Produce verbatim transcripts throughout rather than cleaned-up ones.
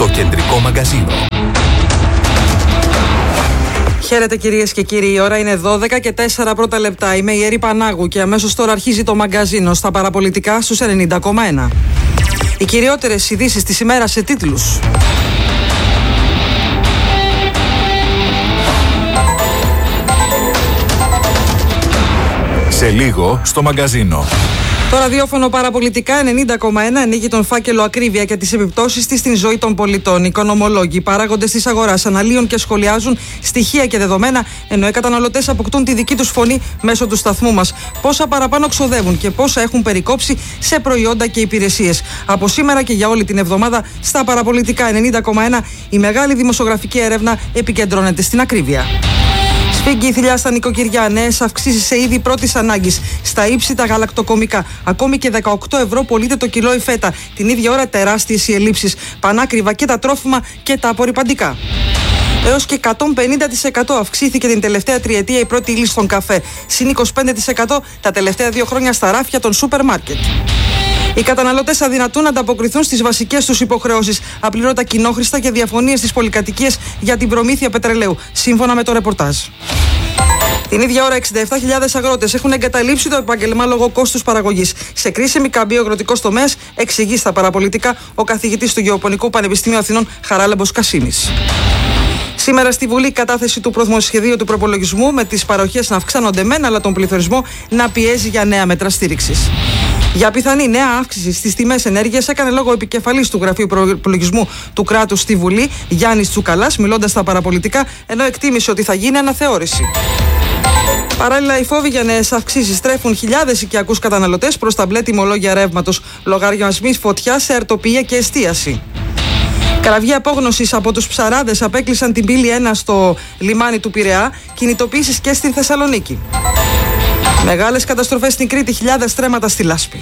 Το κεντρικό μαγκαζίνο. Χαίρετε κυρίες και κύριοι, η ώρα είναι δώδεκα και τέσσερα πρώτα λεπτά. Είμαι η Έρη Πανάγου και αμέσως τώρα αρχίζει το μαγκαζίνο στα παραπολιτικά στους ενενήντα κόμμα ένα. Οι κυριότερες ειδήσεις της ημέρας σε τίτλους. Σε λίγο στο μαγκαζίνο. Το ραδιόφωνο παραπολιτικά ενενήντα κόμμα ένα ανοίγει τον φάκελο ακρίβεια και τις επιπτώσεις της στην ζωή των πολιτών. Οι οικονομολόγοι, οι παράγοντες της αγοράς αναλύουν και σχολιάζουν στοιχεία και δεδομένα, ενώ οι καταναλωτές αποκτούν τη δική τους φωνή μέσω του σταθμού μας. Πόσα παραπάνω ξοδεύουν και πόσα έχουν περικόψει σε προϊόντα και υπηρεσίες. Από σήμερα και για όλη την εβδομάδα στα παραπολιτικά ενενήντα κόμμα ένα η μεγάλη δημοσιογραφική έρευνα επικεντρώνεται στην ακρίβεια. Σφίγγει η θηλιά στα νοικοκυριά, νέες αυξήσεις σε είδη πρώτης ανάγκης, στα ύψη τα γαλακτοκομικά. Ακόμη και δεκαοκτώ ευρώ πωλείται το κιλό η φέτα. Την ίδια ώρα τεράστιες οι ελλείψεις, πανάκριβα και τα τρόφιμα και τα απορρυπαντικά. Έως και εκατόν πενήντα τοις εκατό αυξήθηκε την τελευταία τριετία η πρώτη ύλη στον καφέ. Συν είκοσι πέντε τοις εκατό τα τελευταία δύο χρόνια στα ράφια των σούπερ μάρκετ. Οι καταναλωτές αδυνατούν να ανταποκριθούν στις βασικές τους υποχρεώσεις, απλήρωτα κοινόχρηστα και διαφωνίες στις πολυκατοικίες για την προμήθεια πετρελαίου, σύμφωνα με το ρεπορτάζ. Την ίδια ώρα, εξήντα επτά χιλιάδες αγρότες έχουν εγκαταλείψει το επάγγελμα λόγω κόστους παραγωγής. Σε κρίσιμη καμπή ο αγροτικός τομέας, εξηγεί στα παραπολιτικά ο καθηγητής του Γεωπονικού Πανεπιστημίου Αθηνών Χαράλαμπος Κασίμης. Σήμερα στη Βουλή η κατάθεση του προμοσχεδίου του προπολογισμού, με τις παροχές να αυξάνονται μεν, αλλά τον πληθωρισμό να πιέζει για νέα μέτρα στήριξης. Για πιθανή νέα αύξηση στις τιμές ενέργειας έκανε λόγο ο επικεφαλής του Γραφείου Προπολογισμού του Κράτους στη Βουλή, Γιάννης Τσουκαλάς, μιλώντας στα παραπολιτικά, ενώ εκτίμησε ότι θα γίνει αναθεώρηση. Παράλληλα, οι φόβοι για νέες αυξήσεις τρέφουν χιλιάδες οικιακούς καταναλωτές προς τα μπλε τιμολόγια ρεύματος, λογαριασμοί φωτιά σε αρτοπία και εστίαση. Κραυγή απόγνωσης από τους ψαράδες απέκλεισαν την πύλη ένα στο λιμάνι του Πειραιά, κινητοποίησεις και στην Θεσσαλονίκη. Μεγάλες καταστροφές στην Κρήτη, χιλιάδες στρέμματα στη Λάσπη.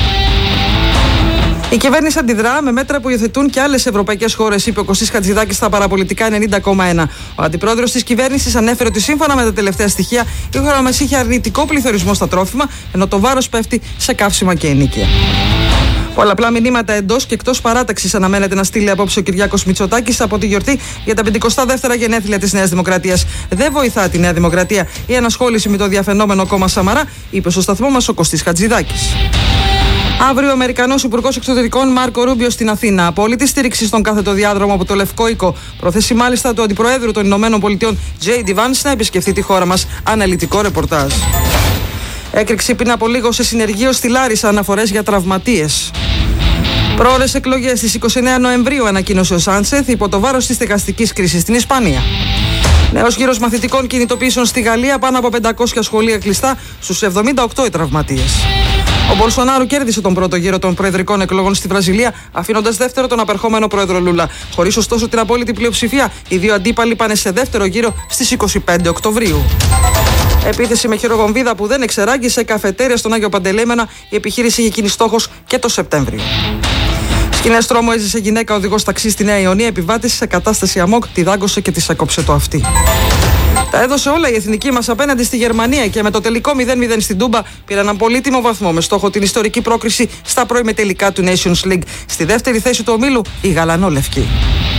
Η κυβέρνηση αντιδρά με μέτρα που υιοθετούν και άλλες ευρωπαϊκές χώρες, είπε ο Κωστής Χατζηδάκης στα παραπολιτικά ενενήντα κόμμα ένα. Ο αντιπρόεδρος της κυβέρνησης ανέφερε ότι σύμφωνα με τα τελευταία στοιχεία η χώρα μας είχε αρνητικό πληθωρισμό στα τρόφιμα, ενώ το βάρος πέφτει σε καύσιμα και ενοίκια. Πολλαπλά μηνύματα εντός και εκτός παράταξης αναμένεται να στείλει απόψε ο Κυριάκος Μητσοτάκης από τη γιορτή για τα πεντηκοστά δεύτερα γενέθλια της Νέας Δημοκρατίας. Δεν βοηθά τη Νέα Δημοκρατία η ενασχόληση με το διαφαινόμενο κόμμα Σαμαρά, είπε στο σταθμό μας ο Κωστής Χατζηδάκης. Αύριο ο Αμερικανός Υπουργός Εξωτερικών Μάρκο Ρούμπιο στην Αθήνα. Απόλυτη στήριξη στον κάθετο διάδρομο από το Λευκό Οίκο. Προθέσει μάλιστα του Αντιπροέδρου των Ηνωμένων Πολιτειών Τζέι Ντι Βάνς να επισκεφθεί τη χώρα μας. Αναλυτικό ρεπορτάζ. Έκρηξη πριν από λίγο σε συνεργείο στη Λάρισα, αναφορές για τραυματίες. Πρόορες εκλογές στις είκοσι εννέα Νοεμβρίου, ανακοίνωσε ο Σάντσεθ υπό το βάρος της στεγαστικής κρίσης στην Ισπανία. Νέος γύρος μαθητικών κινητοποιήσεων στη Γαλλία, πάνω από πεντακόσια σχολεία κλειστά, στους εβδομήντα οκτώ οι τραυματίες. Ο Μπολσονάρου κέρδισε τον πρώτο γύρο των προεδρικών εκλογών στη Βραζιλία, αφήνοντας δεύτερο τον απερχόμενο πρόεδρο Λούλα. Χωρίς ωστόσο την απόλυτη πλειοψηφία, οι δύο αντίπαλοι πάνε σε δεύτερο γύρο στις είκοσι πέντε Οκτωβρίου. Επίθεση με χειροβομβίδα που δεν εξεράγγισε καφετέρια στον Άγιο Παντελεήμενα, η επιχείρηση είχε γίνει στόχος και το Σεπτέμβριο. Σκηνές τρόμου έζησε γυναίκα οδηγός ταξί στη Νέα Ιωνία, επιβάτηση σε κατάσταση αμόκ, τη δάγκωσε και της έκοψε το αυτί. Τα έδωσε όλα η εθνική μας απέναντι στη Γερμανία και με το τελικό μηδέν μηδέν στην Τούμπα πήραν έναν πολύτιμο βαθμό με στόχο την ιστορική πρόκριση στα πρώιμετελικά του Nations League. Στη δεύτερη θέση του ομίλου η γαλανόλευκη.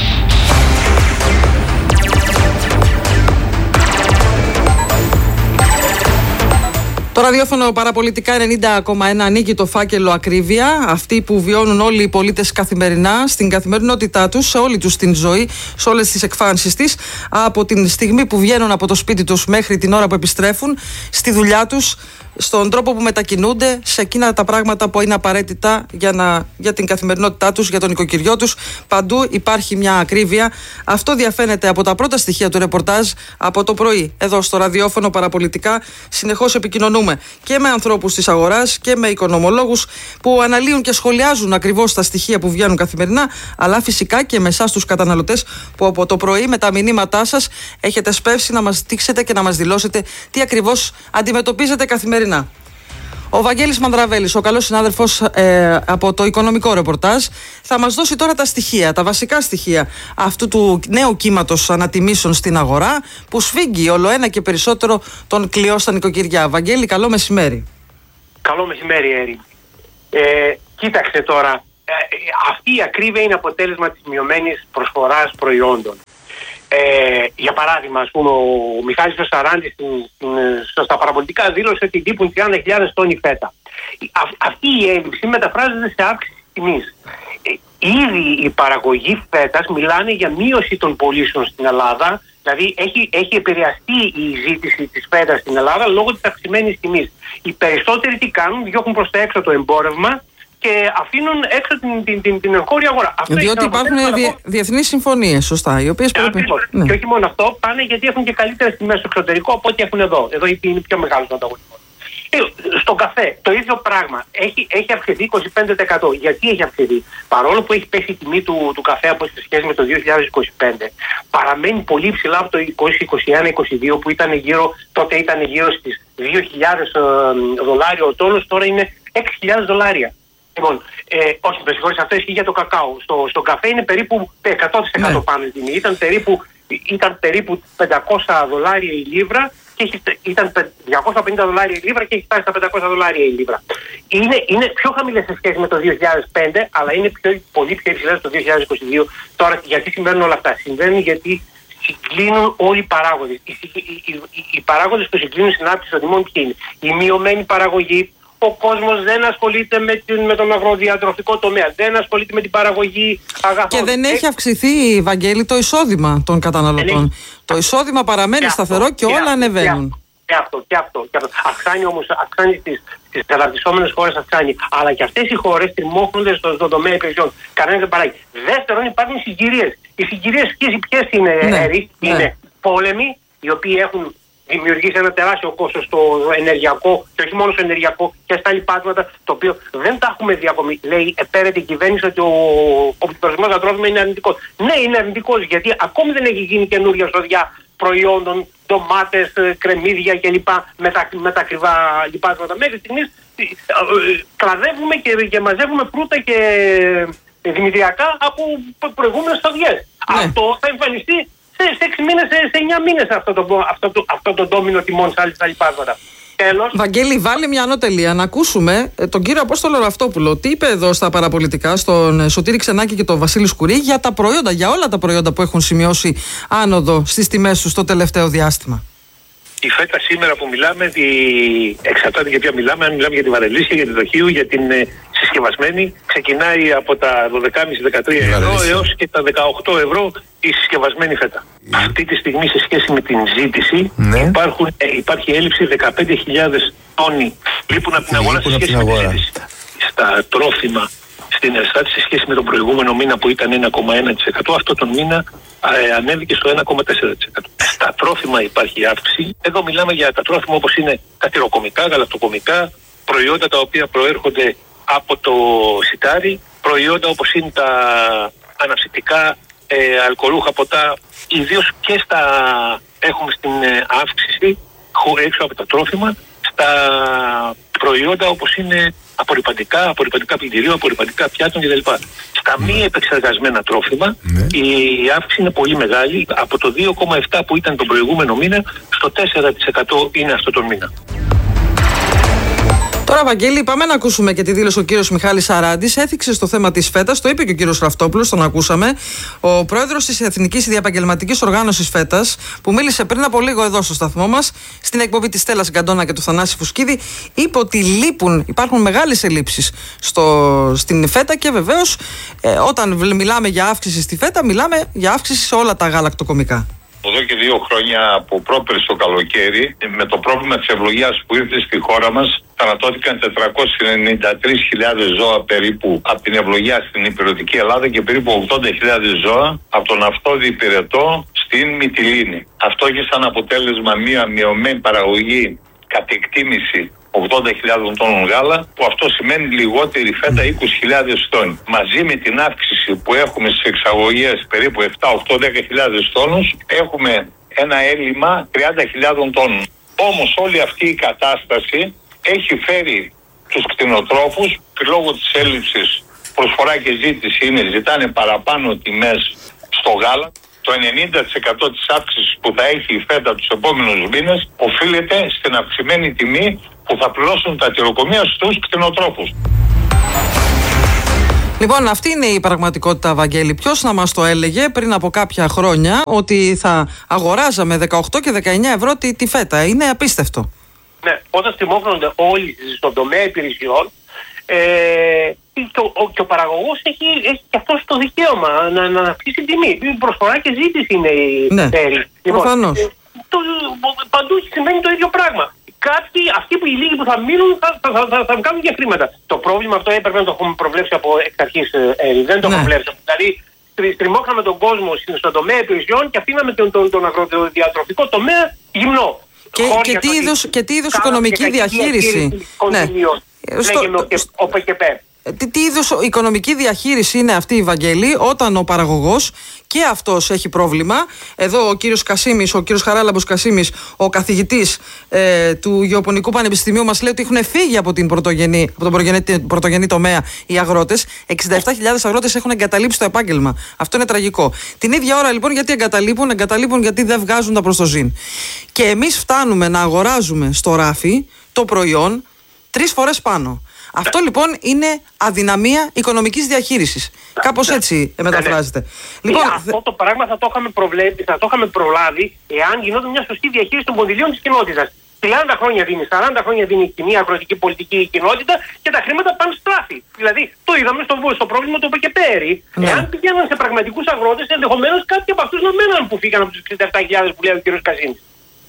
Το ραδιόφωνο παραπολιτικά ενενήντα κόμμα ένα ανοίγει το φάκελο ακρίβεια, αυτοί που βιώνουν όλοι οι πολίτες καθημερινά στην καθημερινότητά τους, σε όλη τους την ζωή, σε όλες τις εκφάνσεις της, από την στιγμή που βγαίνουν από το σπίτι τους μέχρι την ώρα που επιστρέφουν, στη δουλειά τους, στον τρόπο που μετακινούνται, σε εκείνα τα πράγματα που είναι απαραίτητα για, να, για την καθημερινότητά τους, για τον οικοκυριό τους. Παντού υπάρχει μια ακρίβεια. Αυτό διαφαίνεται από τα πρώτα στοιχεία του ρεπορτάζ από το πρωί. Εδώ στο ραδιόφωνο παραπολιτικά συνεχώς επικοινωνούμε και με ανθρώπους της αγοράς και με οικονομολόγους που αναλύουν και σχολιάζουν ακριβώς τα στοιχεία που βγαίνουν καθημερινά, αλλά φυσικά και με εσάς τους καταναλωτές που από το πρωί με τα μηνύματά σας έχετε σπεύσει να μας δείξετε και να μας δηλώσετε τι ακριβώς αντιμετωπίζετε καθημερινά. Ο Βαγγέλης Μανδραβέλης, ο καλός συνάδελφος ε, από το οικονομικό ρεπορτάζ, θα μας δώσει τώρα τα στοιχεία, τα βασικά στοιχεία αυτού του νέου κύματος ανατιμήσεων στην αγορά που σφίγγει όλο ένα και περισσότερο τον κλειό στα νοικοκυριά. Βαγγέλη, καλό μεσημέρι. Καλό μεσημέρι, Έρη. Ε, κοίταξε τώρα, ε, αυτή η ακρίβεια είναι αποτέλεσμα της μειωμένης προσφοράς προϊόντων. Ε, για παράδειγμα, ας πούμε, ο Μιχάλης Σαράντης στα παραπολιτικά δήλωσε ότι λείπουν τριάντα χιλιάδες τόνοι φέτα. Α, αυτή η έλλειψη μεταφράζεται σε αύξηση τιμής. Ε, ήδη η παραγωγή φέτας μιλάνε για μείωση των πωλήσεων στην Ελλάδα, δηλαδή έχει, έχει επηρεαστεί η ζήτηση της φέτας στην Ελλάδα λόγω της αυξημένης τιμής. Οι περισσότεροι τι κάνουν, διώχνουν προς τα έξω το εμπόρευμα και αφήνουν έξω την, την, την, την εγχώρια αγορά. Αυτό διότι υπάρχουν διε, διεθνείς συμφωνίες, σωστά, οι οποίες πρέπει... Ναι. Και όχι μόνο αυτό, πάνε γιατί έχουν και καλύτερες τιμές στο εξωτερικό από ό,τι έχουν εδώ. Εδώ είναι πιο μεγάλος ανταγωνισμός. Στον καφέ το ίδιο πράγμα. Έχει, έχει αυξηθεί είκοσι πέντε τοις εκατό. Γιατί έχει αυξηθεί? Παρόλο που έχει πέσει η τιμή του, του καφέ από σε σχέση με το δύο χιλιάδες είκοσι πέντε, παραμένει πολύ ψηλά από το είκοσι, είκοσι ένα, είκοσι δύο που ήταν γύρω, τότε ήταν γύρω στις δύο χιλιάδες δολάρια ο τόνος, τώρα είναι έξι χιλιάδες δολάρια. Λοιπόν, ε, όχι, με συγχωρείτε, αυτό ισχύει για το κακάο. Στο, στον καφέ είναι περίπου εκατό τοις εκατό ναι. πάνω η τιμή. Ήταν περίπου, ήταν περίπου πεντακόσια δολάρια η λίβρα και έχει, ήταν διακόσια πενήντα δολάρια η λίβρα και έχει φτάσει στα πεντακόσια δολάρια η λίβρα. Είναι, είναι πιο χαμηλές σε σχέση με το δύο χιλιάδες πέντε, αλλά είναι πιο, πολύ πιο υψηλές το δύο χιλιάδες είκοσι δύο. Τώρα, γιατί συμβαίνουν όλα αυτά? Συμβαίνουν γιατί συγκλίνουν όλοι οι παράγοντες. Οι, οι, οι, οι, οι παράγοντες που συγκλίνουν στην αύξηση των τιμών ποιοι είναι? Η μειωμένη παραγωγή. Ο κόσμος δεν ασχολείται με, την, με τον αγροδιατροφικό τομέα, δεν ασχολείται με την παραγωγή αγαθών. Και δεν έχει αυξηθεί, Βαγγέλη, το εισόδημα των καταναλωτών. Έχει... Το εισόδημα παραμένει και σταθερό αυτό, και, και όλα αυτό, ανεβαίνουν. Και αυτό, και αυτό. Και αυτό. Αυξάνει όμως, αυξάνει στις, στις καταρτισόμενες χώρες, αυξάνει. Αλλά και αυτές οι χώρες τριμώχνονται στον στο τομέα υπηρεσιών. Κανένας δεν παράγει. Δεύτερον, υπάρχουν συγκυρίες. Οι συγκυρίες ποιες είναι, ναι, Έρη? Ναι. Είναι πόλεμοι, οι οποίοι έχουν δημιουργήσει ένα τεράστιο κόστος στο ενεργειακό και όχι μόνο στο ενεργειακό και στα λοιπάσματα, το οποίο δεν τα έχουμε δει ακόμη. Λέει, επέρεται η κυβέρνηση ότι ο, ο πληθωρισμός στα τρόφιμα είναι αρνητικός. Ναι, είναι αρνητικός, γιατί ακόμη δεν έχει γίνει καινούργια σοδιά προϊόντων, ντομάτες, κρεμμύδια κλπ. Με τα, με τα ακριβά λοιπάσματα. Μέχρι στιγμής κλαδεύουμε και, και μαζεύουμε φρούτα και δημητριακά από προηγούμενες σοδιές. Ναι. Αυτό θα εμφανιστεί σε έξι μήνες, σε εννιά μήνες αυτό το, αυτό το, αυτό το ντόμινο τιμών σε άλλα λοιπάσματα. Τέλος. Βαγγέλη, βάλε μια ανώτελεια να ακούσουμε τον κύριο Απόστολο Ραυτόπουλο. Τι είπε εδώ στα παραπολιτικά, στον Σωτήρη Ξενάκη και τον Βασίλη Σκουρί, για τα προϊόντα, για όλα τα προϊόντα που έχουν σημειώσει άνοδο στις τιμές τους στο τελευταίο διάστημα. Η φέτα σήμερα που μιλάμε, τη... εξαρτάται για ποια μιλάμε, αν μιλάμε για τη βαρελίσια, για τη δοχείου, για την ε, συσκευασμένη, ξεκινάει από τα δώδεκα κόμμα πέντε με δεκατρία ευρώ έως και τα δεκαοκτώ ευρώ η συσκευασμένη φέτα. Mm. Αυτή τη στιγμή σε σχέση με την ζήτηση ναι. υπάρχουν, ε, υπάρχει έλλειψη δεκαπέντε χιλιάδες τόνοι λείπουν από την αγορά σε σχέση με τη ζήτηση. Στα τρόφιμα στην Ελστάτ σε σχέση με τον προηγούμενο μήνα που ήταν ένα κόμμα ένα τοις εκατό, αυτό τον μήνα ε, ανέβηκε στο ένα κόμμα τέσσερα τοις εκατό. Στα τρόφιμα υπάρχει αύξηση. Εδώ μιλάμε για τα τρόφιμα όπως είναι τα τυροκομικά, γαλακτοκομικά, προϊόντα τα οποία προέρχονται από το σιτάρι, προϊόντα όπως είναι τα αναψυκτικά, ε, αλκοολούχα ποτά, ιδίως και στα έχουμε στην ε, αύξηση έξω από τα τρόφιμα, στα προϊόντα όπως είναι απορρυπαντικά, απορρυπαντικά πλυντηρίου, απορρυπαντικά πιάτων κτλ. Στα μη επεξεργασμένα τρόφιμα ναι. η αύξηση είναι πολύ μεγάλη, από το δύο κόμμα επτά που ήταν τον προηγούμενο μήνα στο τέσσερα τοις εκατό είναι αυτό τον μήνα. Τώρα, Βαγγέλη, πάμε να ακούσουμε και τη δήλωση ο κύριος Μιχάλης Σαράντης. Έθιξε στο θέμα της φέτας, το είπε και ο κύριος Ραυτόπουλος, τον ακούσαμε. Ο πρόεδρος της Εθνικής Διαπαγγελματικής Οργάνωσης Φέτας, που μίλησε πριν από λίγο εδώ στο σταθμό μας, στην εκπομπή της Στέλλας Γκαντώνα και του Θανάση Φουσκίδη, είπε ότι λείπουν, υπάρχουν μεγάλες ελλείψεις στο, στην φέτα και βεβαίως ε, όταν μιλάμε για αύξηση στη φέτα, μιλάμε για αύξηση σε όλα τα γαλακτοκομικά. Εδώ και δύο χρόνια από πρόπερση το καλοκαίρι, με το πρόβλημα της ευλογίας που ήρθε στη χώρα μας, θανατώθηκαν τετρακόσιες ενενήντα τρεις χιλιάδες ζώα περίπου από την ευλογία στην υπηρετική Ελλάδα και περίπου ογδόντα χιλιάδες ζώα από τον αυτόδη πυρετό στην Μυτιλήνη. Αυτό έχει σαν αποτέλεσμα μία μειωμένη παραγωγή κατ' εκτίμηση ογδόντα χιλιάδες τόνων γάλα, που αυτό σημαίνει λιγότερη φέτα είκοσι χιλιάδες τόνοι. Μαζί με την αύξηση που έχουμε στις εξαγωγές περίπου επτά, οκτώ, δέκα χιλιάδες τόνους, έχουμε ένα έλλειμμα τριάντα χιλιάδες τόνων. Όμως όλη αυτή η κατάσταση έχει φέρει τους κτηνοτρόφους, λόγω της έλλειψης προσφορά και ζήτηση είναι, ζητάνε παραπάνω τιμές στο γάλα. Το ενενήντα τοις εκατό της αύξησης που θα έχει η φέτα τους επόμενους μήνες οφείλεται στην αυξημένη τιμή που θα πληρώσουν τα τυροκομεία στους κτηνοτρόφους. Λοιπόν, αυτή είναι η πραγματικότητα, Βαγγέλη. Ποιος να μας το έλεγε πριν από κάποια χρόνια ότι θα αγοράζαμε δεκαοκτώ και δεκαεννιά ευρώ τη, τη φέτα. Είναι απίστευτο. Ναι, όταν στριμώχνονται όλοι στον τομέα υπηρεσιών, ε, και, ο, ο, και ο παραγωγός έχει, έχει και αυτό το δικαίωμα να, να αυξήσει την τιμή. Η προσφορά και ζήτηση είναι η ναι, λοιπόν, ε, το, παντού σημαίνει το ίδιο πράγμα. Κάποιοι, αυτοί που οι λίγοι που θα μείνουν, θα, θα, θα, θα βγάλουν και χρήματα. Το πρόβλημα αυτό έπρεπε να το έχουμε προβλέψει από εξ αρχής. Ε, δεν το ναι. προβλέψαμε. Δηλαδή, στριμώξαμε τον κόσμο στον τομέα υπηρεσιών και αφήναμε τον, τον, τον αγροδιατροφικό τομέα γυμνό. Και, και, τι είδος, και τι είδους οικονομική και διαχείριση. Ναι. Στο, ο ΠΚΠ. Τι, τι είδους οικονομική διαχείριση είναι αυτή η Βαγγέλη, όταν ο παραγωγός και αυτός έχει πρόβλημα. Εδώ ο κύριος Κασίμης, ο κύριος Χαράλαμπος Κασίμης, ο καθηγητής ε, του Γεωπονικού Πανεπιστημίου, μας λέει ότι έχουν φύγει από, την πρωτογενή, από τον πρωτογενή, πρωτογενή τομέα οι αγρότες. εξήντα επτά χιλιάδες αγρότες έχουν εγκαταλείψει το επάγγελμα. Αυτό είναι τραγικό. Την ίδια ώρα λοιπόν, γιατί εγκαταλείπουν, εγκαταλείπουν γιατί δεν βγάζουν τα προστοζήν. Και εμείς φτάνουμε να αγοράζουμε στο ράφι το προϊόν τρεις φορές πάνω. Αυτό λοιπόν είναι αδυναμία οικονομικής διαχείρισης. Ναι, Κάπως ναι, έτσι ναι, μεταφράζεται. Ναι. Λοιπόν, αυτό το πράγμα θα το είχαμε προβλέπει, θα το είχαμε προλάβει εάν γινόταν μια σωστή διαχείριση των κονδυλίων της κοινότητας. τριάντα χρόνια δίνει, σαράντα χρόνια δίνει η κοινή αγροτική πολιτική η κοινότητα και τα χρήματα πάνε στράφη. Δηλαδή το είδαμε στο, στο πρόβλημα του ΠΚΠ. Ναι. Εάν πηγαίναν σε πραγματικούς αγρότες, ενδεχομένως κάποιοι από αυτούς να μέναν που φύγαν από τους εξήντα επτά χιλιάδες που λέει ο κ. Κασίμης.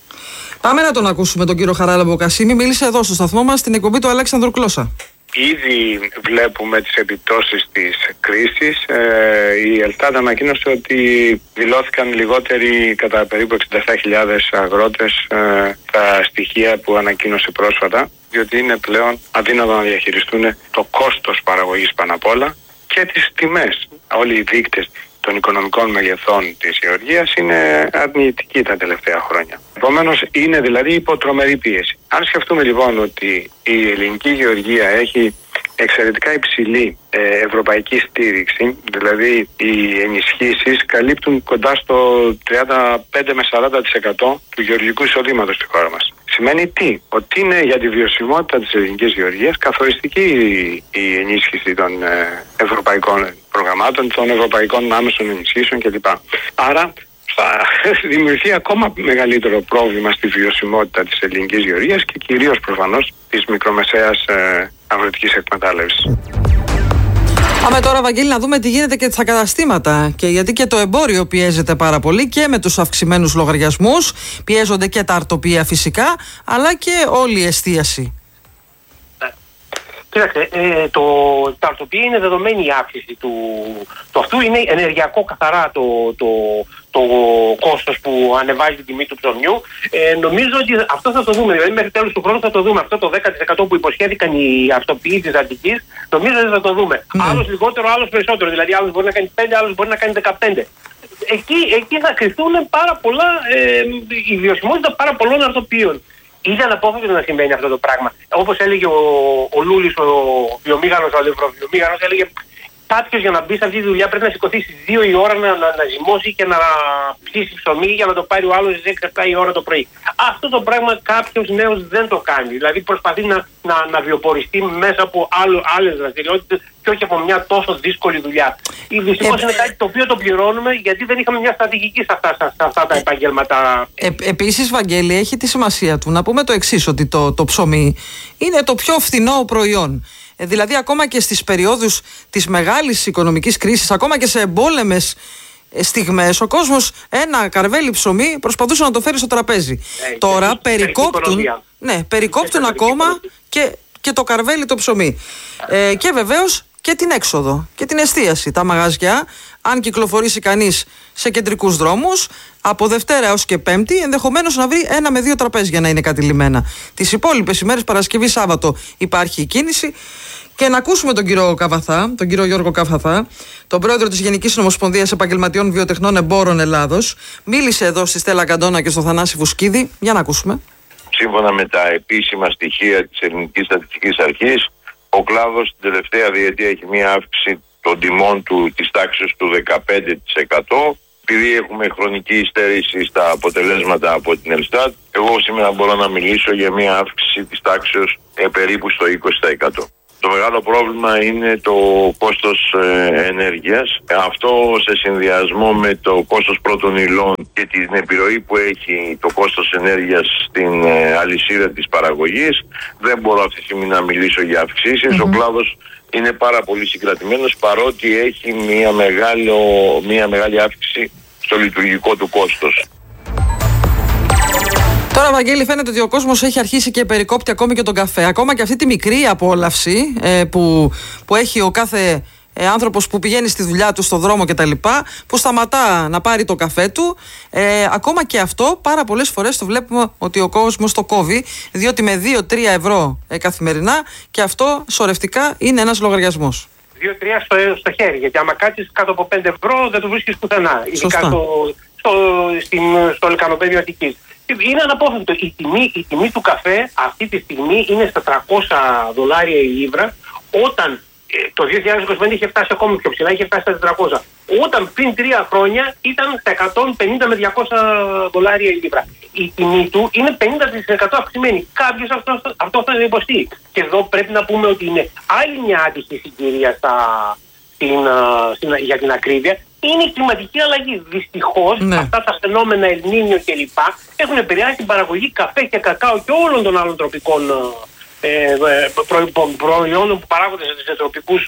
Πάμε να τον ακούσουμε τον κύριο Χαράλαμπο Κασίμη. Μίλησε εδώ στο σταθμό μας στην εκπομπή του Αλέξανδρου Κλώσσα. Ήδη βλέπουμε τις επιπτώσεις της κρίσης. Ε, η Ελστάτ ανακοίνωσε ότι δηλώθηκαν λιγότεροι κατά περίπου εξήντα επτά χιλιάδες αγρότες ε, τα στοιχεία που ανακοίνωσε πρόσφατα, διότι είναι πλέον αδύνατο να διαχειριστούν το κόστος παραγωγής πάνω απ' όλα και τις τιμές. Όλοι οι δείκτες των οικονομικών μεγεθών της γεωργίας είναι αρνητική τα τελευταία χρόνια. Επομένως είναι δηλαδή υπό τρομερή πίεση. Αν σκεφτούμε λοιπόν ότι η ελληνική γεωργία έχει εξαιρετικά υψηλή ε, ευρωπαϊκή στήριξη, δηλαδή οι ενισχύσεις καλύπτουν κοντά στο τριάντα πέντε με σαράντα τοις εκατό του γεωργικού εισοδήματος στη χώρα μας. Σημαίνει τι? Ότι είναι για τη βιωσιμότητα της ελληνικής γεωργίας καθοριστική η ενίσχυση των ε, ευρωπαϊκών προγραμμάτων, των ευρωπαϊκών άμεσων ενισχύσεων κλπ. Άρα θα δημιουργεί ακόμα μεγαλύτερο πρόβλημα στη βιωσιμότητα της ελληνικής γεωργίας και κυρίως προφανώς της μικρομεσαίας ε, αγροτικής εκμετάλλευσης. Πάμε τώρα, Βαγγέλη, να δούμε τι γίνεται και στα καταστήματα. Και γιατί και το εμπόριο πιέζεται πάρα πολύ και με τους αυξημένους λογαριασμούς. Πιέζονται και τα αρτοπία φυσικά, αλλά και όλη η εστίαση. Κοίταξε, ε, το, τα αρτοπία είναι δεδομένη η αύξηση του, του αυτού. Είναι ενεργειακό καθαρά το, το, το κόστος που ανεβάζει την τιμή του ψωμιού. Ε, νομίζω ότι αυτό θα το δούμε. Δηλαδή μέχρι τέλος του χρόνου θα το δούμε. Αυτό το δέκα τοις εκατό που υποσχέθηκαν οι αρτοποιοί της Αττικής, νομίζω ότι θα το δούμε. Mm. Άλλος λιγότερο, άλλος περισσότερο. Δηλαδή άλλος μπορεί να κάνει πέντε, άλλος μπορεί να κάνει δεκαπέντε. Εκεί, εκεί θα κρυφθούν πάρα πολλά, ε, η βιωσιμότητα πάρα πολλών αρτοποιείων. Είναι αναπόφευκτο να συμβαίνει αυτό το πράγμα. Όπως έλεγε ο, ο Λούλης, ο βιομήχανος, ο αλευροβιομήχανος, έλεγε κάποιος για να μπει σε αυτή τη δουλειά πρέπει να σηκωθεί στις δύο η ώρα να, να, να ζυμώσει και να ψήσει ψωμί για να το πάρει ο άλλος στις έξι επτά η ώρα το πρωί. Αυτό το πράγμα κάποιος νέος δεν το κάνει. Δηλαδή προσπαθεί να, να, να βιοποριστεί μέσα από άλλο, άλλες δραστηριότητες και όχι από μια τόσο δύσκολη δουλειά. Δυστυχώς είναι κάτι το οποίο το πληρώνουμε γιατί δεν είχαμε μια στρατηγική σε αυτά, σε αυτά τα επαγγέλματα. Ε, επίσης, Βαγγέλη, έχει τη σημασία του να πούμε το εξής, ότι το, το ψωμί είναι το πιο φθηνό προϊόν. Ε, δηλαδή, ακόμα και στις περιόδους της μεγάλης οικονομικής κρίσης, ακόμα και σε εμπόλεμες στιγμές, ο κόσμος ένα καρβέλι ψωμί προσπαθούσε να το φέρει στο τραπέζι. Ε, Τώρα περικόπτουν, ναι, περικόπτουν ακόμα και, και το καρβέλι το ψωμί. Ε, και βεβαίως και την έξοδο και την εστίαση. Τα μαγαζιά, αν κυκλοφορήσει κανείς σε κεντρικούς δρόμους, από Δευτέρα έως και Πέμπτη, ενδεχομένως να βρει ένα με δύο τραπέζια να είναι κατηλημένα. Τις υπόλοιπες ημέρες, Παρασκευή, Σάββατο, υπάρχει η κίνηση. Και να ακούσουμε τον κύριο Καβαθά, τον κύριο Γιώργο Καβαθά, τον πρόεδρο της Γενικής Ομοσπονδίας Επαγγελματιών Βιοτεχνών Εμπόρων Ελλάδος. Μίλησε εδώ στη Στέλλα Καντώνα και στο Θανάση Βουσκίδη. Για να ακούσουμε. Σύμφωνα με τα επίσημα στοιχεία της Ελληνικής Στατιστικής Αρχής, ο κλάδος την τελευταία διετία έχει μία αύξηση των τιμών του της τάξης του δεκαπέντε τοις εκατό. Επειδή έχουμε χρονική υστέρηση στα αποτελέσματα από την Ελστάτ, εγώ σήμερα μπορώ να μιλήσω για μία αύξηση της τάξης ε, περίπου στο είκοσι τοις εκατό. Το μεγάλο πρόβλημα είναι το κόστος ε, ενέργειας. Αυτό σε συνδυασμό με το κόστος πρώτων υλών και την επιρροή που έχει το κόστος ενέργειας στην ε, αλυσίδα της παραγωγής, δεν μπορώ αυτή τη στιγμή να μιλήσω για αυξήσεις. Mm-hmm. Ο κλάδος είναι πάρα πολύ συγκρατημένος, παρότι έχει μια, μεγάλο, μια μεγάλη αύξηση στο λειτουργικό του κόστος. Τώρα, Βαγγέλη, φαίνεται ότι ο κόσμος έχει αρχίσει και περικόπτει ακόμη και τον καφέ. Ακόμα και αυτή τη μικρή απόλαυση ε, που, που έχει ο κάθε ε, άνθρωπος που πηγαίνει στη δουλειά του, στο δρόμο κτλ., που σταματά να πάρει το καφέ του. Ε, ακόμα και αυτό, πάρα πολλές φορές το βλέπουμε ότι ο κόσμος το κόβει, διότι με δύο τρία ευρώ ε, καθημερινά, και αυτό σωρευτικά είναι ένας λογαριασμός. δύο τρία στο, στο χέρι, γιατί άμα κάτσεις κάτω από πέντε ευρώ δεν το βρίσκεις πουθενά. Ειδικά στο, στο, στην, στο λεκανοπέδιο Αττικής. Είναι αναπόφευκτο. Η τιμή, η τιμή του καφέ αυτή τη στιγμή είναι στα τριακόσια δολάρια η λίβρα, όταν ε, το δύο χιλιάδες είκοσι πέντε είχε φτάσει ακόμη πιο ψηλά, είχε φτάσει στα τετρακόσια. Όταν πριν τρία χρόνια ήταν στα εκατόν πενήντα με διακόσια δολάρια η λίβρα. Η τιμή του είναι πενήντα τοις εκατό αυξημένη. Κάποιος αυτό, αυτό θα υποστεί. Και εδώ πρέπει να πούμε ότι είναι άλλη μια άτυχη συγκυρία στα, στην, στην, για την ακρίβεια. Είναι η κλιματική αλλαγή. Δυστυχώς, ναι, αυτά τα φαινόμενα El Niño κλπ. Έχουν επηρεάσει την παραγωγή καφέ και κακάο και όλων των άλλων τροπικών ε, προ, προ, προϊόντων που παράγονται σε, τροπικούς,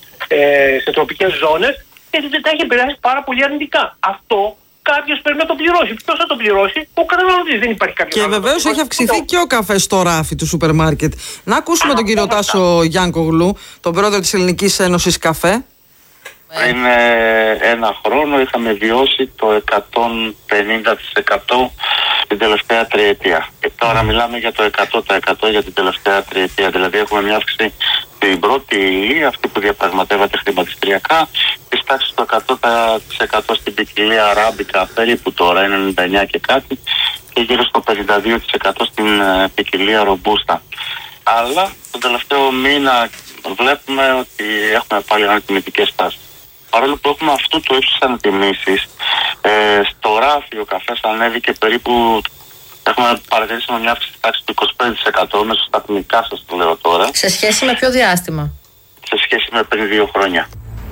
ε, σε τροπικές ζώνες, και τα έχει επηρεάσει πάρα πολύ αρνητικά. Αυτό κάποιος πρέπει να το πληρώσει. Ποιος θα το πληρώσει? Ο καταναλωτής. Δεν υπάρχει κάποιος. Και βεβαίως έχει αυξηθεί το... και ο καφές στο ράφι του σούπερ μάρκετ. Να ακούσουμε Α, τον κύριο Τάσο Γιάνκογλου, τον πρόεδρο της Ελληνικής Ένωσης Καφέ. Πριν ένα χρόνο είχαμε βιώσει το εκατόν πενήντα τοις εκατό την τελευταία τριετία. Και τώρα μιλάμε για το εκατό τοις εκατό για την τελευταία τριετία. Δηλαδή έχουμε μια αύξηση στην πρώτη ύλη, αυτή που διαπραγματεύεται χρηματιστηριακά, της τάξης του εκατό τοις εκατό στην ποικιλία αράμπικα, περίπου τώρα είναι ενενήντα εννιά και κάτι, και γύρω στο πενήντα δύο τοις εκατό στην ποικιλία ρομπούστα. Αλλά τον τελευταίο μήνα βλέπουμε ότι έχουμε πάλι ανατιμητικές τάσεις. Παρόλο που έχουμε αυτού του ύψους ανατιμήσεις, ε, στο ράφι ο καφές ανέβηκε περίπου, έχουμε παρατηρήσει μια αύξηση τάξη του είκοσι πέντε τοις εκατό, μέσα στα τιμικά σας το λέω τώρα. Σε σχέση με ποιο διάστημα? Σε σχέση με πριν δύο χρόνια.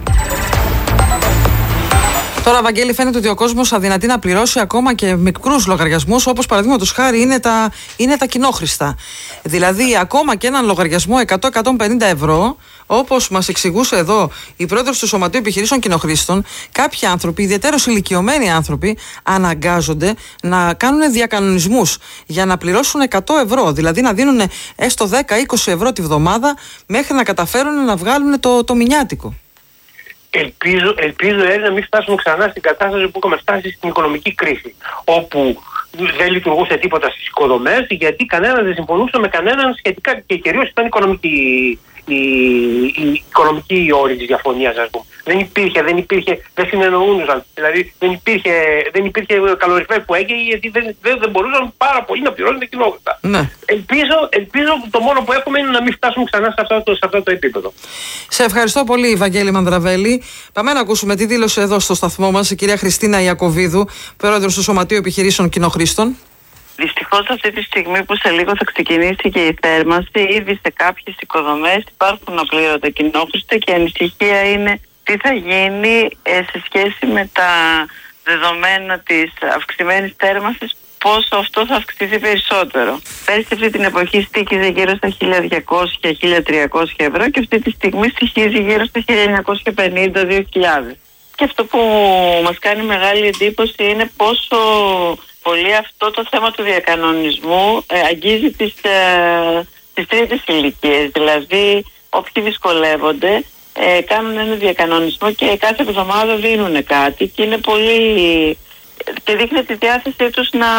Τώρα, Βαγγέλη, φαίνεται ότι ο κόσμος αδυνατεί να πληρώσει ακόμα και μικρούς λογαριασμούς, όπως παραδείγματος χάρη είναι τα, είναι τα κοινόχρηστα. Δηλαδή, ακόμα και έναν λογαριασμό εκατό με εκατόν πενήντα ευρώ, όπως μας εξηγούσε εδώ η πρόεδρος του Σωματείου Επιχειρήσεων Κοινοχρήστων, κάποιοι άνθρωποι, ιδιαίτερως ηλικιωμένοι άνθρωποι, αναγκάζονται να κάνουν διακανονισμούς για να πληρώσουν εκατό ευρώ. Δηλαδή, να δίνουν έστω δέκα με είκοσι ευρώ τη βδομάδα μέχρι να καταφέρουν να βγάλουν το, το μηνιάτικο. Ελπίζω, ελπίζω ε, να μην φτάσουμε ξανά στην κατάσταση που είχαμε φτάσει στην οικονομική κρίση, όπου δεν λειτουργούσε τίποτα στις οικοδομές, γιατί κανένας δεν συμφωνούσε με κανέναν σχετικά, και κυρίως ήταν οικονομική, η, η οικονομική όρη της διαφωνίας, ας πούμε. Δεν υπήρχε, δεν υπήρχε, δεν συνεννοούνταν. Δηλαδή δεν υπήρχε, δεν υπήρχε καλοριφέρ που έγινε, γιατί δεν, δεν, δεν μπορούσαν πάρα πολύ να πληρώσουν τα κοινότητα. Ναι. Ελπίζω, ελπίζω το μόνο που έχουμε είναι να μην φτάσουμε ξανά σε αυτό το, σε αυτό το επίπεδο. Σε ευχαριστώ πολύ, Βαγγέλη Μανδραβέλη. Πάμε να ακούσουμε τη δήλωση εδώ στο σταθμό μας η κυρία Χριστίνα Ιακωβίδου, πρόεδρος του Σωματείου Επιχειρήσεων Κοινοχρήστων. Δυστυχώς αυτή τη στιγμή που σε λίγο θα ξεκινήσει και η θέρμανση, ήδη σε κάποιες οικοδομές υπάρχουν απλήρωτα κοινόχρηστα, και η ανησυχία είναι τι θα γίνει ε, σε σχέση με τα δεδομένα της αυξημένης θέρμανσης, πόσο αυτό θα αυξηθεί περισσότερο. Πέρσι αυτή την εποχή στοίχιζε γύρω στα χίλια διακόσια με χίλια τριακόσια ευρώ, και αυτή τη στιγμή στοιχίζει γύρω στα χίλια εννιακόσια πενήντα με δύο χιλιάδες. Και αυτό που μας κάνει μεγάλη εντύπωση είναι πόσο πολύ αυτό το θέμα του διακανονισμού ε, αγγίζει τις, ε, τις τρίτες ηλικίες. Δηλαδή, όποιοι δυσκολεύονται ε, κάνουν ένα διακανονισμό και κάθε εβδομάδα δίνουν κάτι, και είναι πολύ... και δείχνει τη διάθεσή τους να...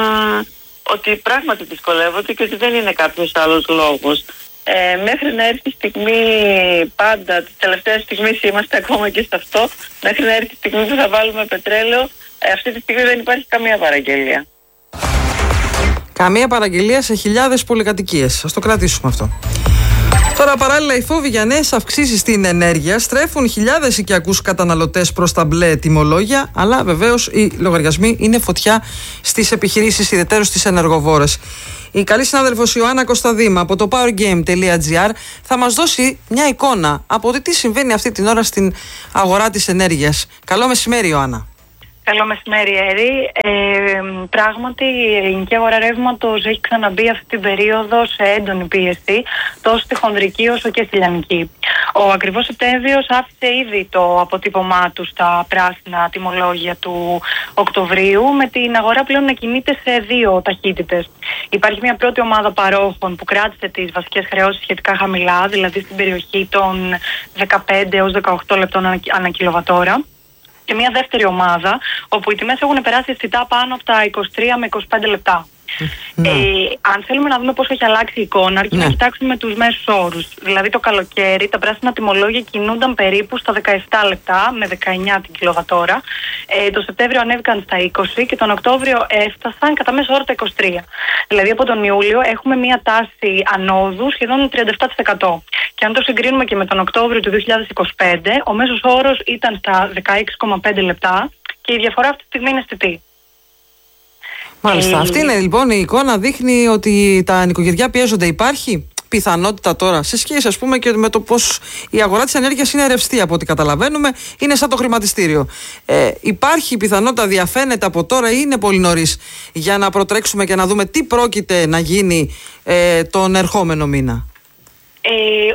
ότι πράγματι δυσκολεύονται και ότι δεν είναι κάποιος άλλος λόγος. Ε, μέχρι να έρθει η στιγμή, πάντα τις τελευταίες στιγμές είμαστε ακόμα και σε αυτό, μέχρι να έρθει η στιγμή που θα βάλουμε πετρέλαιο, ε, αυτή τη στιγμή δεν υπάρχει καμία παραγγελία. Καμία παραγγελία σε χιλιάδες πολυκατοικίες. Ας το κρατήσουμε αυτό. Τώρα, παράλληλα, οι φόβοι για νέες αυξήσεις στην ενέργεια στρέφουν χιλιάδες οικιακούς καταναλωτές προς τα μπλε τιμολόγια, αλλά βεβαίως οι λογαριασμοί είναι φωτιά στις επιχειρήσεις, ιδιαιτέρως στις ενεργοβόρες. Η καλή συνάδελφος Ιωάννα Κωνσταντίμα από το powergame τελεία gr θα μας δώσει μια εικόνα από το τι συμβαίνει αυτή την ώρα στην αγορά της ενέργειας. Καλό μεσημέρι, Ιωάννα. Καλό μεσημέρι, Έρη. Ε, πράγματι, η ελληνική αγορά ρεύματος έχει ξαναμπεί αυτή την περίοδο σε έντονη πίεση, τόσο στη χονδρική όσο και στη λιανική. Ο ακριβώς Σεπτέμβριος άφησε ήδη το αποτύπωμά του στα πράσινα τιμολόγια του Οκτωβρίου, με την αγορά πλέον να κινείται σε δύο ταχύτητες. Υπάρχει μια πρώτη ομάδα παρόχων που κράτησε τις βασικές χρεώσεις σχετικά χαμηλά, δηλαδή στην περιοχή των δεκαπέντε έως δεκαοκτώ λεπτών ανά κιλοβατόρα. Και μια δεύτερη ομάδα, όπου οι τιμές έχουν περάσει αισθητά πάνω από τα είκοσι τρία με είκοσι πέντε λεπτά. Ναι. Ε, αν θέλουμε να δούμε πώς έχει αλλάξει η εικόνα, αρκεί ναι. να κοιτάξουμε τους μέσους όρους. Δηλαδή το καλοκαίρι τα πράσινα τιμολόγια κινούνταν περίπου στα δεκαεπτά λεπτά με δεκαεννιά την κιλοβατόρα. Ε, το Σεπτέμβριο ανέβηκαν στα είκοσι και τον Οκτώβριο έφτασαν κατά μέσο όρο τα είκοσι τρία. Δηλαδή από τον Ιούλιο έχουμε μια τάση ανόδου σχεδόν τριάντα επτά τοις εκατό. Και αν το συγκρίνουμε και με τον Οκτώβριο του δύο χιλιάδες είκοσι πέντε, ο μέσος όρος ήταν στα δεκαέξι κόμμα πέντε λεπτά και η διαφορά αυτή τη στιγμή είναι αισθητή. Μάλιστα. Ε... Αυτή είναι λοιπόν η εικόνα, δείχνει ότι τα νοικοκυριά πιέζονται. Υπάρχει πιθανότητα τώρα, σε σχέση ας πούμε και με το πώς η αγορά της ενέργειας είναι ρευστή από ό,τι καταλαβαίνουμε, είναι σαν το χρηματιστήριο. Ε, υπάρχει πιθανότητα, διαφαίνεται από τώρα ή είναι πολύ νωρίς για να προτρέξουμε και να δούμε τι πρόκειται να γίνει ε, τον ερχόμενο μήνα? Ε,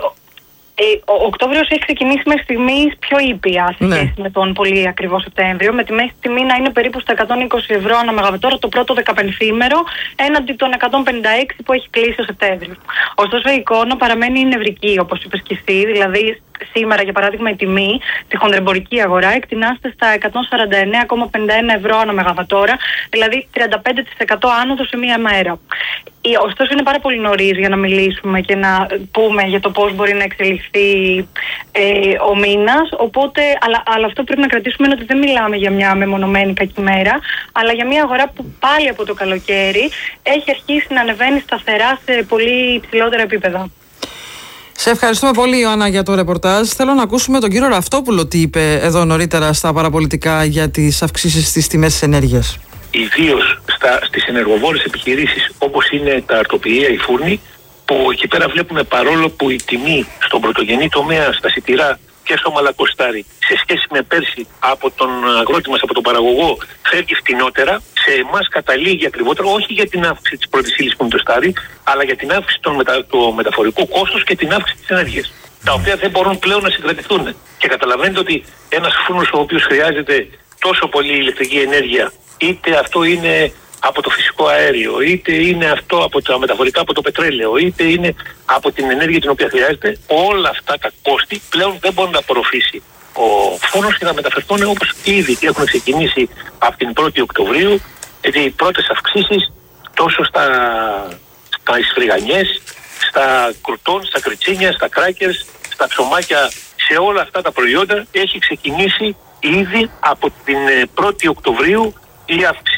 ο Οκτώβριος έχει ξεκινήσει μέχρι στιγμής πιο ήπια σε σχέση ναι. με τον πολύ ακριβό Σεπτέμβριο, με τη μέση τιμή να είναι περίπου στα εκατόν είκοσι ευρώ ανά μεγαβατόρα το πρώτο δεκαπενθήμερο, έναντι των εκατόν πενήντα έξι που έχει κλείσει ο Σεπτέμβριος. Ωστόσο η εικόνα παραμένει νευρική, όπως είπες και εσύ, δηλαδή σήμερα για παράδειγμα η τιμή στη χονδρεμπορική αγορά εκτινάται στα εκατόν σαράντα εννέα κόμμα πενήντα ένα ευρώ ανά μεγαβατόρα, δηλαδή τριάντα πέντε τοις εκατό άνοδο σε μία μέρα. Ωστόσο είναι πάρα πολύ νωρίς για να μιλήσουμε και να πούμε για το πώς μπορεί να εξελιχθεί ε, ο μήνας, οπότε, αλλά, αλλά αυτό πρέπει να κρατήσουμε είναι ότι δεν μιλάμε για μια μεμονωμένη κακή μέρα, αλλά για μια αγορά που πάλι από το καλοκαίρι έχει αρχίσει να ανεβαίνει σταθερά σε πολύ υψηλότερα επίπεδα. Σε ευχαριστούμε πολύ, Ιωάννα, για το ρεπορτάζ. Θέλω να ακούσουμε τον κύριο Ραυτόπουλο τι είπε εδώ νωρίτερα στα παραπολιτικά για τις αυξήσεις στις τιμές της ενέργειας. Ιδίως στις ενεργοβόρες επιχειρήσεις όπως είναι τα αρτοποιεία, οι φούρνοι, που εκεί πέρα βλέπουμε, παρόλο που η τιμή στον πρωτογενή τομέα, στα σιτηρά και στο μαλακοστάρι, σε σχέση με πέρσι από τον αγρότη μας, από τον παραγωγό, φεύγει φτηνότερα, σε εμάς καταλήγει ακριβότερο, όχι για την αύξηση της πρώτης ύλης που είναι το στάρι, αλλά για την αύξηση του μετα... μεταφορικού κόστους και την αύξηση της ενέργειας, τα οποία δεν μπορούν πλέον να συγκρατηθούν. Και καταλαβαίνετε ότι ένας φούρνος ο οποίος χρειάζεται τόσο πολύ ηλεκτρική ενέργεια, είτε αυτό είναι από το φυσικό αέριο, είτε είναι αυτό από τα μεταφορικά, από το πετρέλαιο, είτε είναι από την ενέργεια την οποία χρειάζεται, όλα αυτά τα κόστη πλέον δεν μπορεί να απορροφήσει ο φούρνος και να μεταφερθούν, όπως ήδη έχουν ξεκινήσει από την πρώτη Οκτωβρίου, γιατί οι πρώτες αυξήσεις τόσο στα, στα ισφριγανιές, στα κρουτών, στα κριτσίνια, στα κράκερς, στα ψωμάκια, σε όλα αυτά τα προϊόντα έχει ξεκινήσει ήδη από την πρώτη Οκτωβρίου η αύξηση.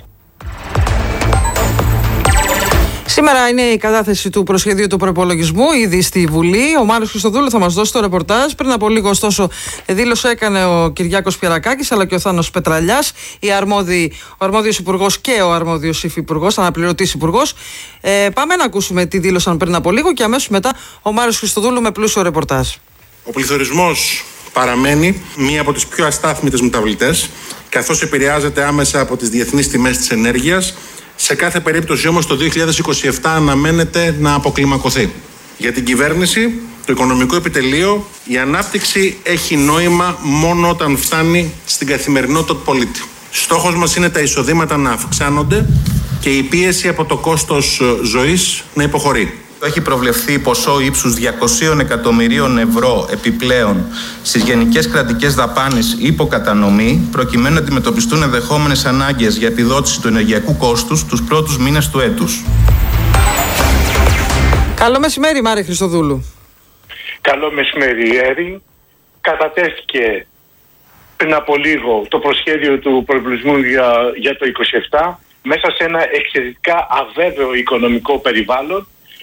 Σήμερα είναι η κατάθεση του προσχεδίου του προϋπολογισμού ήδη στη Βουλή. Ο Μάριος Χριστοδούλου θα μας δώσει το ρεπορτάζ. Πριν από λίγο, ωστόσο, δήλωση έκανε ο Κυριάκος Πιερακάκης αλλά και ο Θάνος Πετραλιάς, οι αρμόδιοι, ο αρμόδιος υπουργός και ο αρμόδιος υφυπουργός, αναπληρωτής υπουργός. Ε, πάμε να ακούσουμε τι δήλωσαν πριν από λίγο και αμέσως μετά ο Μάριος Χριστοδούλου με πλούσιο ρεπορτάζ. Ο πληθωρισμός παραμένει μία από τις πιο αστάθμιτες μεταβλητές, καθώς επηρεάζεται άμεσα από τις διεθνείς τιμές της ενέργειας. Σε κάθε περίπτωση όμως το δύο χιλιάδες είκοσι επτά αναμένεται να αποκλιμακωθεί. Για την κυβέρνηση, το οικονομικό επιτελείο, η ανάπτυξη έχει νόημα μόνο όταν φτάνει στην καθημερινότητα του πολίτη. Στόχος μας είναι τα εισοδήματα να αυξάνονται και η πίεση από το κόστος ζωής να υποχωρεί. Έχει προβλεφθεί ποσό ύψους διακοσίων εκατομμυρίων ευρώ επιπλέον στις γενικές κρατικές δαπάνες υποκατανομή, προκειμένου να αντιμετωπιστούν ενδεχόμενες ανάγκες για επιδότηση του ενεργειακού κόστους τους πρώτους μήνες του έτους. Καλό μεσημέρι, Μάρη Χριστοδούλου. Καλό μεσημέρι, Έρη. Κατατέθηκε πριν από λίγο το προσχέδιο του προϋπολογισμού για, για το είκοσι επτά μέσα σε ένα εξαιρετικά αβέβαιο οικονομικό περιβάλλον,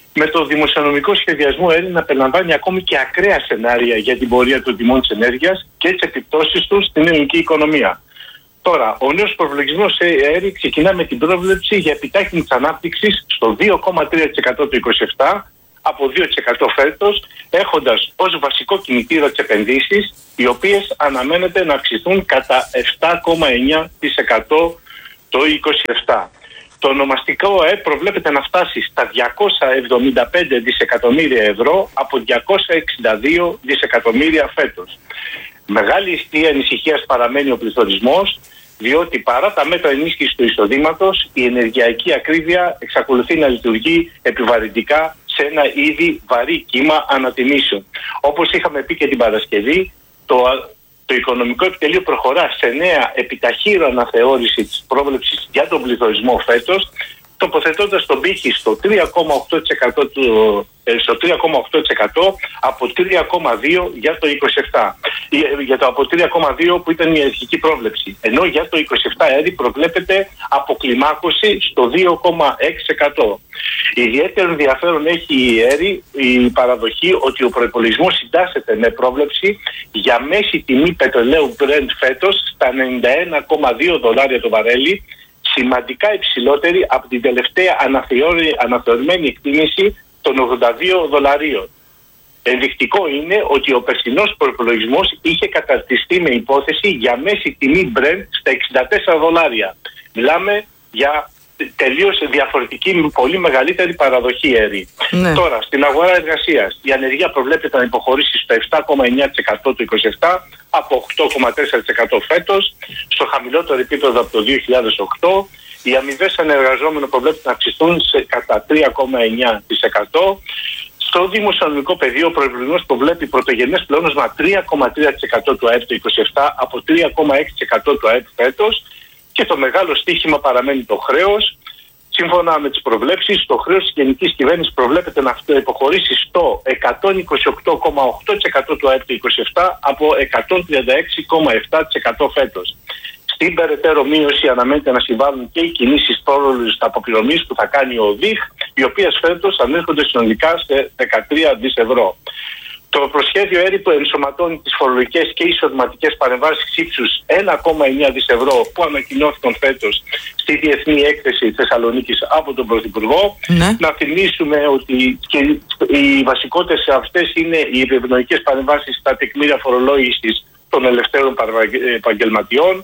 με το δημοσιονομικό σχεδιασμό ΕΡΗ να περιλαμβάνει ακόμη και ακραία σενάρια για την πορεία των τιμών της ενέργειας και τις επιπτώσεις του στην ελληνική οικονομία. Τώρα, ο νέος προπολογισμός ΕΡΗ ξεκινά με την πρόβλεψη για επιτάχυνση της ανάπτυξης στο δύο κόμμα τρία τοις εκατό το είκοσι επτά, από δύο τοις εκατό φέτος, έχοντας ως βασικό κινητήρα τις επενδύσεις, οι οποίες αναμένεται να αυξηθούν κατά επτά κόμμα εννέα τοις εκατό το είκοσι επτά. Το ονομαστικό ΑΕΠ προβλέπεται να φτάσει στα διακόσια εβδομήντα πέντε δισεκατομμύρια ευρώ από διακόσια εξήντα δύο δισεκατομμύρια φέτος. Μεγάλη αιστεία ανησυχίας παραμένει ο πληθωρισμός, διότι παρά τα μέτρα ενίσχυσης του εισοδήματος, η ενεργειακή ακρίβεια εξακολουθεί να λειτουργεί επιβαρυντικά σε ένα ήδη βαρύ κύμα ανατιμήσεων. Όπως είχαμε πει και την Παρασκευή, το, το Οικονομικό Επιτελείο προχωρά σε νέα επιταχύρω αναθεώρηση της πρόβλεψης για τον πληθωρισμό φέτος, τοποθετώντας τον πύχη στο τρία κόμμα οκτώ τοις εκατό, του, στο τρία κόμμα οκτώ τοις εκατό από τρία κόμμα δύο τοις εκατό για το είκοσι επτά. Για το από τρία κόμμα δύο που ήταν η αρχική πρόβλεψη. Ενώ για το είκοσι επτά ΕΡΗ προβλέπεται αποκλιμάκωση στο δύο κόμμα έξι τοις εκατό. Ιδιαίτερο ενδιαφέρον έχει η ΕΡΗ η παραδοχή ότι ο προϋπολογισμός συντάσσεται με πρόβλεψη για μέση τιμή πετρελαίου Brent φέτος στα ενενήντα ένα κόμμα δύο δολάρια το βαρέλι, σημαντικά υψηλότερη από την τελευταία αναθεωρημένη εκτίμηση των ογδόντα δύο δολαρίων. Ενδεικτικό είναι ότι ο περσινός προϋπολογισμός είχε καταρτιστεί με υπόθεση για μέση τιμή Brent στα εξήντα τέσσερα δολάρια. Μιλάμε για τελείως διαφορετική, πολύ μεγαλύτερη παραδοχή ΕΡΗ. Ναι. Τώρα, στην αγορά εργασίας, η ανεργία προβλέπεται να υποχωρήσει στο επτά κόμμα εννέα τοις εκατό το είκοσι επτά από οκτώ κόμμα τέσσερα τοις εκατό φέτος, στο χαμηλότερο επίπεδο από το δύο χιλιάδες οκτώ. Οι αμοιβές ανεργαζόμενων προβλέπεται να αυξηθούν σε κατά τρία κόμμα εννέα τοις εκατό. Στο δημοσιονομικό πεδίο, ο προϋπολογισμός προβλέπει πρωτογενές πλεόνασμα τρία κόμμα τρία τοις εκατό του ΑΕΠ το είκοσι επτά από τρία κόμμα έξι τοις εκατό του ΑΕΠ φέτος. Και το μεγάλο στοίχημα παραμένει το χρέος. Σύμφωνα με τις προβλέψεις, το χρέος της γενικής κυβέρνησης προβλέπεται να υποχωρήσει στο εκατόν είκοσι οκτώ κόμμα οκτώ τοις εκατό του ΑΕΠ το είκοσι επτά από εκατόν τριάντα έξι κόμμα επτά τοις εκατό φέτος. Στην περαιτέρω μείωση αναμένεται να συμβάλλουν και οι κινήσεις τόλου αποπληρωμής που θα κάνει ο ΔΙΧ, οι οποίες φέτος ανέρχονται συνολικά σε δεκατρία δισεκατομμύρια ευρώ. Το προσχέδιο ΕΡΗ που ενσωματώνει τις φορολογικές και εισοδηματικές παρεμβάσεις ύψους ένα κόμμα εννέα δισεκατομμύρια ευρώ που ανακοινώθηκαν φέτος στη Διεθνή Έκθεση Θεσσαλονίκης από τον Πρωθυπουργό. Ναι. Να θυμίσουμε ότι και οι βασικότερες αυτές είναι οι ευνοϊκές παρεμβάσεις στα τεκμήρια φορολόγησης των ελευθέρων επαγγελματιών,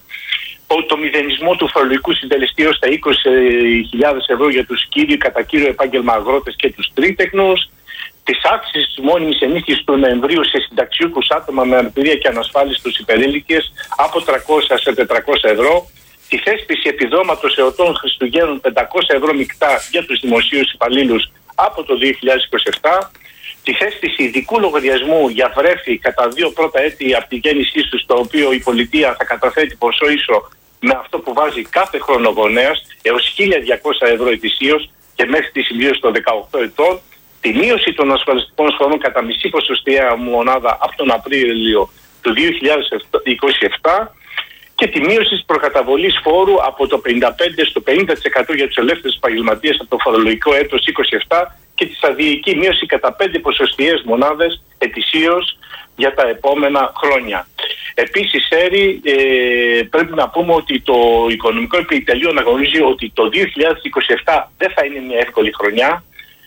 το μηδενισμό του φορολογικού συντελεστή έως τα είκοσι χιλιάδες ευρώ για τους κύριοι κατά κύριο επάγγελμα αγρότες και τους τρίτεκνους, της αύξησης της μόνιμης ενίσχυσης του Νοεμβρίου σε συνταξιούχους άτομα με αναπηρία και ανασφάλιστους υπερήλικες από τριακόσια σε τετρακόσια ευρώ, τη θέσπιση επιδόματος εορτών Χριστουγέννων πεντακόσια ευρώ μεικτά για τους δημοσίους υπαλλήλους από το δύο χιλιάδες είκοσι επτά, τη θέσπιση ειδικού λογαριασμού για βρέφη κατά δύο πρώτα έτη από τη γέννησή του, στο οποίο η πολιτεία θα καταθέτει ποσό ίσο με αυτό που βάζει κάθε χρόνο γονέας έως χίλια διακόσια ευρώ ετησίως και μέχρι τη συμπλήρωση των δεκαοκτώ ετών, τη μείωση των ασφαλιστικών εισφορών κατά μισή ποσοστιαία μονάδα από τον Απρίλιο του δύο χιλιάδες είκοσι επτά και τη μείωση της προκαταβολής φόρου από το πενήντα πέντε τοις εκατό στο πενήντα τοις εκατό για τους ελεύθερους επαγγελματίες από το φορολογικό έτος είκοσι επτά και τη σταδιακή μείωση κατά πέντε ποσοστιαίες μονάδες ετησίως για τα επόμενα χρόνια. Επίσης, ΕΡΗ, ε, πρέπει να πούμε ότι το Οικονομικό Επιτελείο αναγνωρίζει ότι το δύο χιλιάδες είκοσι επτά δεν θα είναι μια εύκολη χρονιά,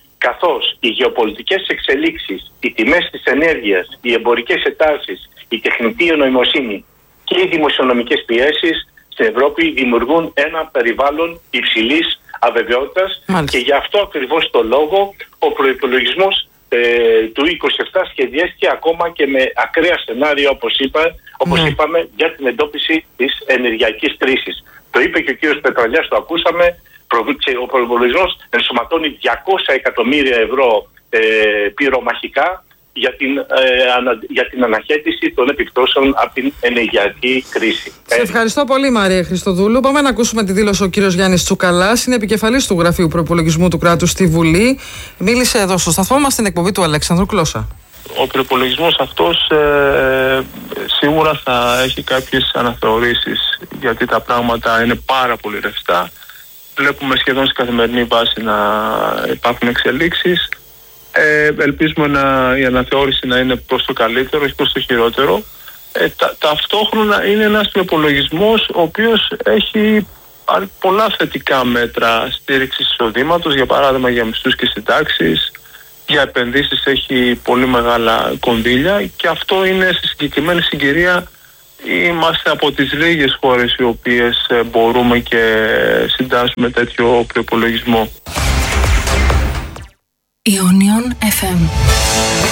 καθώς οι γεωπολιτικές εξελίξεις, οι τιμές της ενέργειας, οι εμπορικές εντάσεις, η τεχνητή νοημοσύνη και οι δημοσιονομικές πιέσεις στην Ευρώπη δημιουργούν ένα περιβάλλον υψηλής αβεβαιότητας. Μάλιστα. Και γι' αυτό ακριβώς το λόγο ο προϋπολογισμός ε, του είκοσι επτά σχεδιάστηκε ακόμα και με ακραία σενάρια, όπως, είπα, όπως ναι. είπαμε, για την εντόπιση της ενεργειακής κρίσης. Το είπε και ο κύριος Πετραλιάς, το ακούσαμε. Ο προϋπολογισμός ενσωματώνει διακόσια εκατομμύρια ευρώ ε, πυρομαχικά για την, ε, ανα, για την αναχέτηση των επιπτώσεων από την ενεργειακή κρίση. Σε ευχαριστώ πολύ, Μαρία Χριστοδούλου. Πάμε να ακούσουμε τη δήλωση ο κύριος Γιάννης Τσουκαλάς, είναι επικεφαλής του Γραφείου Προϋπολογισμού του Κράτους στη Βουλή. Μίλησε εδώ στο σταθμό μας στην εκπομπή του Αλέξανδρου Κλώσσα. Ο προϋπολογισμός αυτός ε, σίγουρα θα έχει κάποιες αναθεωρήσεις, γιατί τα πράγματα είναι πάρα πολύ ρευστά. Βλέπουμε σχεδόν σε καθημερινή βάση να υπάρχουν εξελίξεις. Ε, ελπίζουμε να, η αναθεώρηση να είναι προς το καλύτερο, όχι προς το χειρότερο. Ε, τα, ταυτόχρονα είναι ένας προϋπολογισμός ο οποίος έχει πολλά θετικά μέτρα στήριξης εισοδήματος, για παράδειγμα για μισθούς και συντάξεις, για επενδύσεις έχει πολύ μεγάλα κονδύλια, και αυτό είναι σε συγκεκριμένη συγκυρία. Είμαστε από τις λίγες χώρες οι οποίες μπορούμε και συντάσσουμε τέτοιο προϋπολογισμό. Ionion εφ εμ.